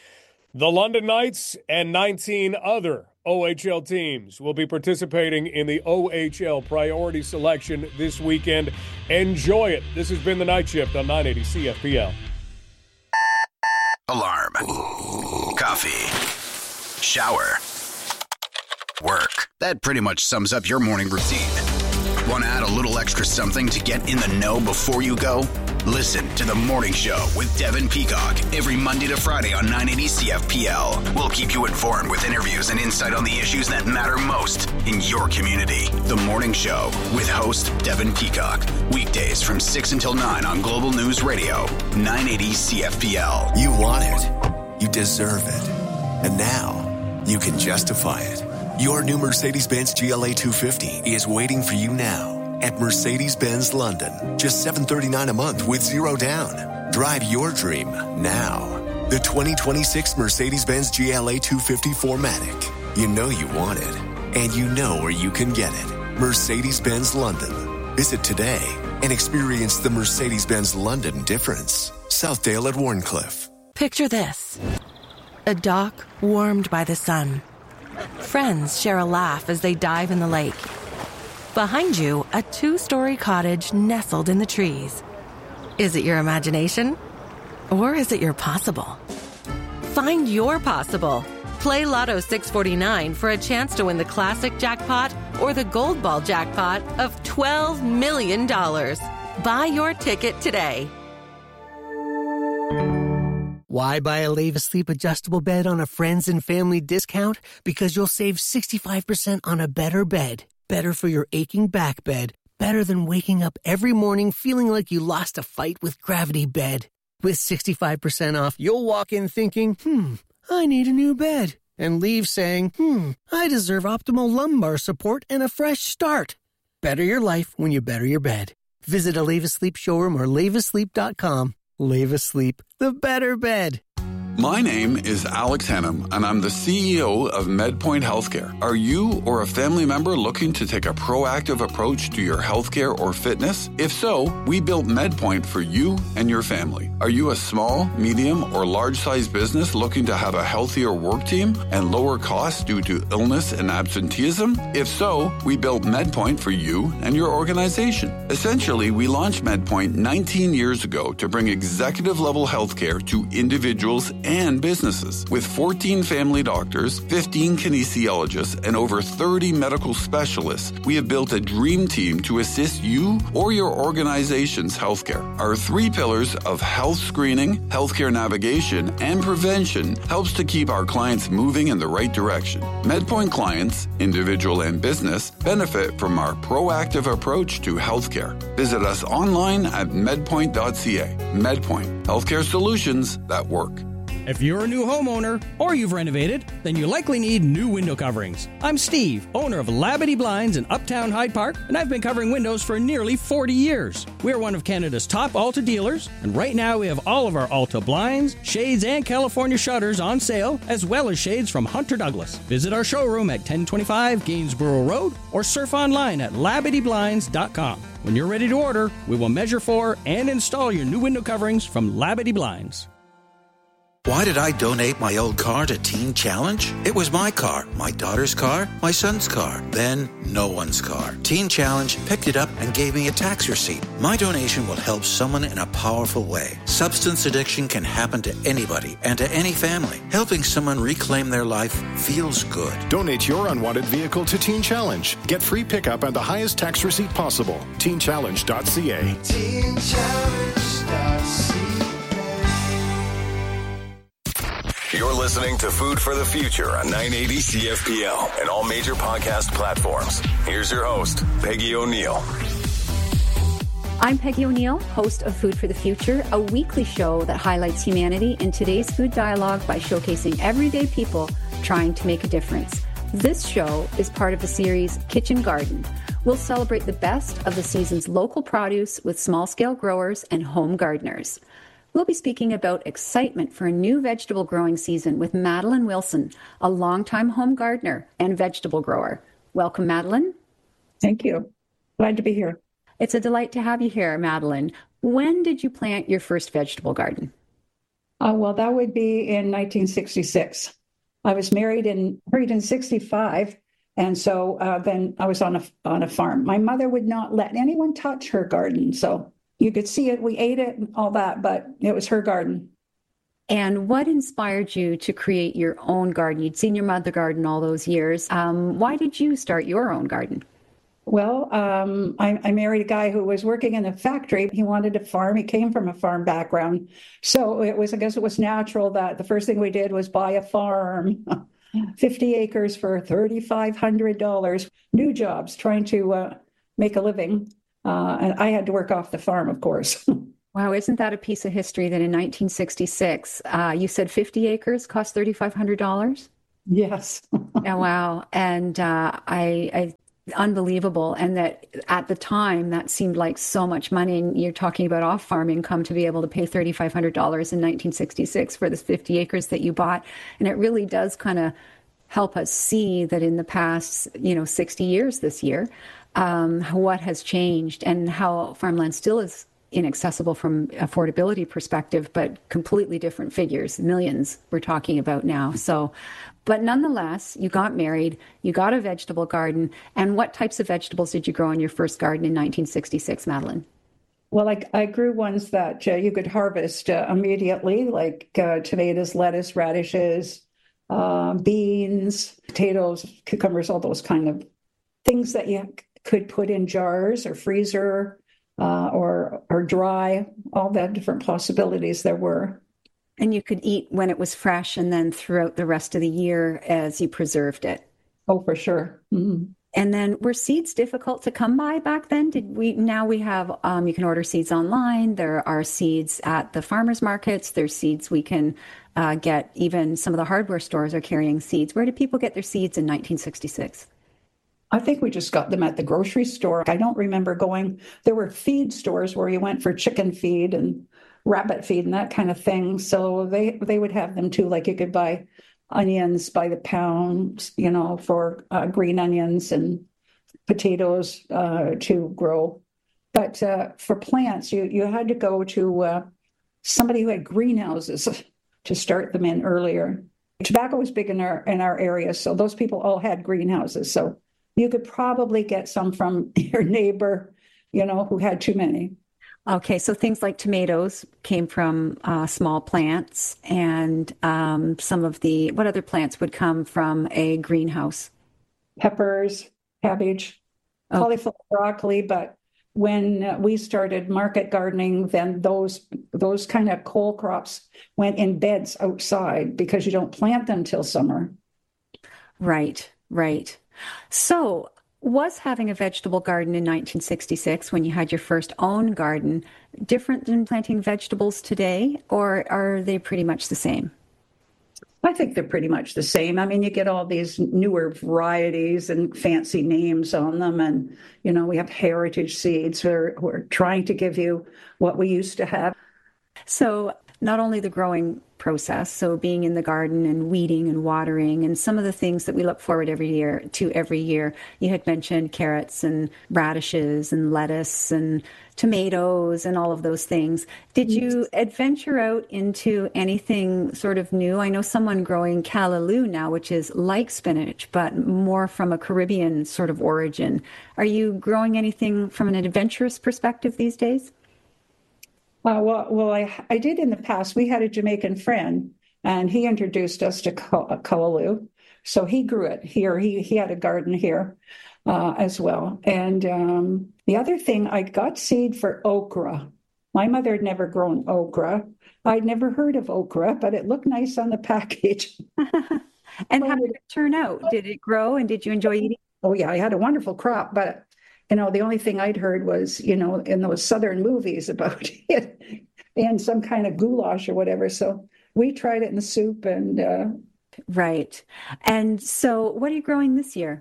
The London Knights and nineteen other O H L teams will be participating in the O H L priority selection this weekend. Enjoy it. This has been The Night Shift on nine eighty C F P L. Alarm. Coffee. Shower. Work. That pretty much sums up your morning routine. Want to add a little extra something to get in the know before you go? Listen to The Morning Show with Devin Peacock every Monday to Friday on nine eighty C F P L. We'll keep you informed with interviews and insight on the issues that matter most in your community. The Morning Show with host Devin Peacock. Weekdays from six until nine on Global News Radio, nine eighty C F P L. You want it. You deserve it. And now you can justify it. Your new Mercedes-Benz G L A two fifty is waiting for you now at Mercedes-Benz London. Just seven hundred thirty-nine dollars a month with zero down. Drive your dream now. The twenty twenty-six Mercedes-Benz G L A two fifty four matic. You know you want it, and you know where you can get it. Mercedes-Benz London. Visit today and experience the Mercedes-Benz London difference. Southdale at Warncliffe. Picture this. A dock warmed by the sun. Friends share a laugh as they dive in the lake. Behind you, a two-story cottage nestled in the trees. Is it your imagination? Or is it your possible? Find your possible. Play Lotto six forty-nine for a chance to win the classic jackpot or the gold ball jackpot of twelve million dollars. Buy your ticket today. Why buy a Leva Sleep adjustable bed on a friends and family discount? Because you'll save sixty-five percent on a better bed. Better for your aching back bed. Better than waking up every morning feeling like you lost a fight with Gravity Bed. With sixty-five percent off, you'll walk in thinking, hmm, I need a new bed. And leave saying, hmm, I deserve optimal lumbar support and a fresh start. Better your life when you better your bed. Visit a Leva Sleep showroom or leva sleep dot com. Leva Sleep, the better bed. My name is Alex Hannum, and I'm the C E O of MedPoint Healthcare. Are you or a family member looking to take a proactive approach to your healthcare or fitness? If so, we built MedPoint for you and your family. Are you a small, medium, or large-sized business looking to have a healthier work team and lower costs due to illness and absenteeism? If so, we built MedPoint for you and your organization. Essentially, we launched MedPoint nineteen years ago to bring executive-level healthcare to individuals and businesses. With fourteen family doctors, fifteen kinesiologists, and over thirty medical specialists, we have built a dream team to assist you or your organization's healthcare. Our three pillars of health screening, healthcare navigation, and prevention helps to keep our clients moving in the right direction. MedPoint clients, individual and business, benefit from our proactive approach to healthcare. Visit us online at medpoint dot c a. MedPoint, healthcare solutions that work. If you're a new homeowner or you've renovated, then you likely need new window coverings. I'm Steve, owner of Labadee Blinds in Uptown Hyde Park, and I've been covering windows for nearly forty years. We're one of Canada's top Alta dealers, and right now we have all of our Alta blinds, shades, and California shutters on sale, as well as shades from Hunter Douglas. Visit our showroom at ten twenty-five Gainsborough Road or surf online at labadee blinds dot com. When you're ready to order, we will measure for and install your new window coverings from Labadee Blinds. Why did I donate my old car to Teen Challenge? It was my car, my daughter's car, my son's car, then no one's car. Teen Challenge picked it up and gave me a tax receipt. My donation will help someone in a powerful way. Substance addiction can happen to anybody and to any family. Helping someone reclaim their life feels good. Donate your unwanted vehicle to Teen Challenge. Get free pickup and the highest tax receipt possible. teen challenge dot c a. teen challenge dot c a. You're listening to Food for the Future on nine eighty C F P L and all major podcast platforms. Here's your host, Peggy O'Neill. I'm Peggy O'Neill, host of Food for the Future, a weekly show that highlights humanity in today's food dialogue by showcasing everyday people trying to make a difference. This show is part of the series Kitchen Garden. We'll celebrate the best of the season's local produce with small-scale growers and home gardeners. We'll be speaking about excitement for a new vegetable growing season with Madeline Wilson, a longtime home gardener and vegetable grower. Welcome, Madeline. Thank you. Glad to be here. It's a delight to have you here, Madeline. When did you plant your first vegetable garden? Uh, well, that would be in nineteen sixty-six. I was married in married in sixty-five, and so uh, then I was on a on a farm. My mother would not let anyone touch her garden, so you could see it. We ate it and all that, but it was her garden. And what inspired you to create your own garden? You'd seen your mother garden all those years. Um, why did you start your own garden? Well, um, I, I married a guy who was working in a factory. He wanted to farm. He came from a farm background. So it was, I guess it was natural that the first thing we did was buy a farm, fifty acres for three thousand five hundred dollars, new jobs, trying to uh, make a living. Uh, and I had to work off the farm, of course. Wow, isn't that a piece of history that in nineteen sixty-six, uh, you said fifty acres cost three thousand five hundred dollars? Yes. Oh, wow. And uh, I... I unbelievable. And that at the time, that seemed like so much money. And you're talking about off-farm income to be able to pay three thousand five hundred dollars in nineteen sixty-six for the fifty acres that you bought. And it really does kind of help us see that in the past, you know, sixty years this year, um, what has changed and how farmland still is inaccessible from affordability perspective, but completely different figures, millions we're talking about now. So, but nonetheless, you got married, you got a vegetable garden. And what types of vegetables did you grow in your first garden in nineteen sixty-six, Madeline? Well, I, I grew ones that uh, you could harvest uh, immediately, like uh, tomatoes, lettuce, radishes, uh, beans, potatoes, cucumbers, all those kind of things that you could put in jars or freezer uh, or or dry, all the different possibilities there were. And you could eat when it was fresh and then throughout the rest of the year as you preserved it. Oh, for sure. Mm-hmm. And then were seeds difficult to come by back then? Did we, now we have, um, you can order seeds online. There are seeds at the farmers markets. There's seeds we can uh, get. Even some of the hardware stores are carrying seeds. Where did people get their seeds in nineteen sixty-six? I think we just got them at the grocery store. I don't remember going. There were feed stores where you went for chicken feed and rabbit feed and that kind of thing. So they, they would have them too. Like you could buy onions by the pound, you know, for uh, green onions and potatoes uh, to grow. But uh, for plants, you, you had to go to uh, somebody who had greenhouses to start them in earlier. Tobacco was big in our, in our area, so those people all had greenhouses. So you could probably get some from your neighbor, you know, who had too many. Okay, so things like tomatoes came from uh, small plants, and um, some of the, what other plants would come from a greenhouse? Peppers, cabbage, oh. cauliflower, broccoli. But when we started market gardening, then those those kind of cole crops went in beds outside because you don't plant them till summer. Right, right. So was having a vegetable garden in nineteen sixty-six, when you had your first own garden, different than planting vegetables today, or are they pretty much the same? I think they're pretty much the same. I mean, you get all these newer varieties and fancy names on them. And, you know, we have heritage seeds who are, who are trying to give you what we used to have. So not only the growing process, so being in the garden and weeding and watering and some of the things that we look forward every year to every year. You had mentioned carrots and radishes and lettuce and tomatoes and all of those things. Did you adventure out into anything sort of new? I know someone growing callaloo now, which is like spinach, but more from a Caribbean sort of origin. Are you growing anything from an adventurous perspective these days? Uh, well, well, I, I did in the past. We had a Jamaican friend, and he introduced us to callaloo. So he grew it here. He he had a garden here uh, as well. And um, the other thing, I got seed for okra. My mother had never grown okra. I'd never heard of okra, but it looked nice on the package. And how did it turn out? Did it grow, and did you enjoy eating? Oh, yeah, I had a wonderful crop, but you know, the only thing I'd heard was, you know, in those Southern movies about it and some kind of goulash or whatever. So we tried it in the soup and... Uh, right. And so what are you growing this year?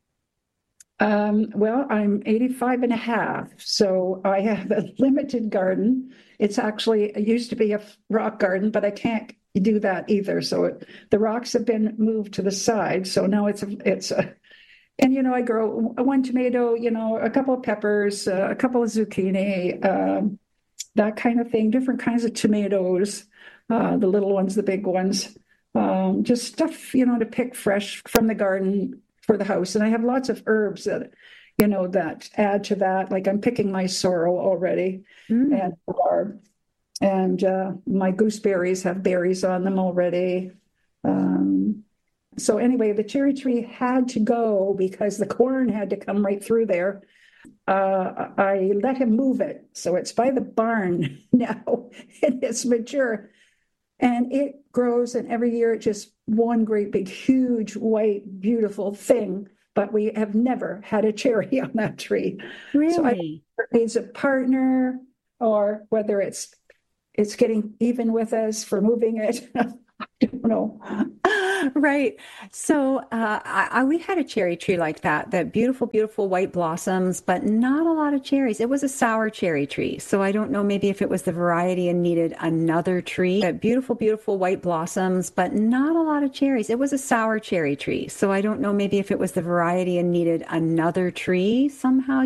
Um, well, I'm eighty-five and a half. So I have a limited garden. It's actually, it used to be a rock garden, but I can't do that either. So it, the rocks have been moved to the side. So now it's a, it's a, And, you know, I grow one tomato, you know, a couple of peppers, uh, a couple of zucchini, um, that kind of thing, different kinds of tomatoes. uh, the little ones, the big ones, um, just stuff, you know, to pick fresh from the garden for the house. And I have lots of herbs that, you know, that add to that. Like I'm picking my sorrel already mm. and rhubarb. And uh, my gooseberries have berries on them already. Um, so anyway, the cherry tree had to go because the corn had to come right through there. Uh, I let him move it. So it's by the barn now and it's mature. And it grows, and every year it's just one great big, huge, white, beautiful thing. But we have never had a cherry on that tree. Really? So I don't know if it needs a partner, or whether it's it's getting even with us for moving it. I don't know. Right. So uh, I, I, we had a cherry tree like that, that beautiful, beautiful white blossoms, but not a lot of cherries. It was a sour cherry tree. So I don't know maybe if it was the variety and needed another tree. That beautiful, beautiful white blossoms, but not a lot of cherries. It was a sour cherry tree. So I don't know maybe if it was the variety and needed another tree somehow.